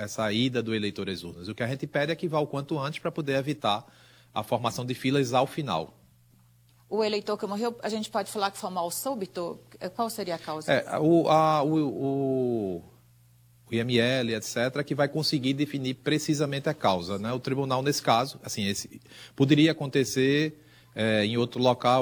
essa ida do eleitor às urnas. O que a gente pede é que vá o quanto antes para poder evitar a formação de filas ao final. O eleitor que morreu, a gente pode falar que foi mal súbito? Qual seria a causa? O IML, etc., que vai conseguir definir precisamente a causa, né? O tribunal, nesse caso, assim, poderia acontecer em outro local.